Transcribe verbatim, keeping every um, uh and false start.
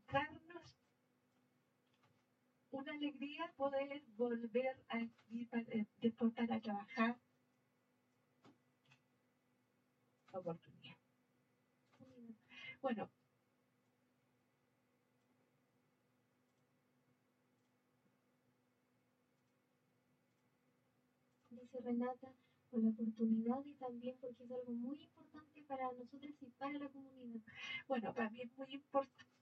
encontrarnos una alegría poder volver a ir para, después para trabajar. Oportunidad. Bueno, dice Renata, por la oportunidad y también porque es algo muy importante para nosotros y para la comunidad. Bueno, para mí es muy importante